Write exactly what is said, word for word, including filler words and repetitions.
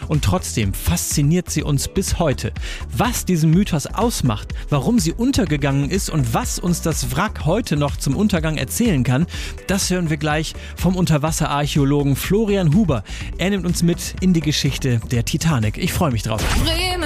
und trotzdem fasziniert sie uns bis heute. Was diesen Mythos ausmacht, warum sie untergegangen ist und was uns das Wrack heute noch zum Untergang erzählen kann, das hören wir gleich vom Unterwasserarchäologen Florian Huber. Er nimmt uns mit in die Geschichte der Titanic. Ich freue mich drauf. Bremen.